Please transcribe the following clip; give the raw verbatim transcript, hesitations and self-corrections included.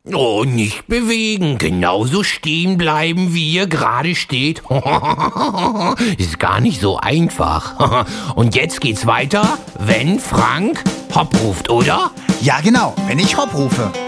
Oh, nicht bewegen, genauso stehen bleiben, wie ihr gerade steht. Ist gar nicht so einfach. Und jetzt geht's weiter, wenn Frank Hopp ruft, oder? Ja genau, wenn ich Hopp rufe.